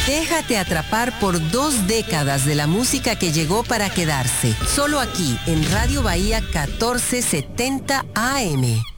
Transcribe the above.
Déjate atrapar por 2 décadas de la música que llegó para quedarse. Solo aquí, en Radio Bahía 1470 AM.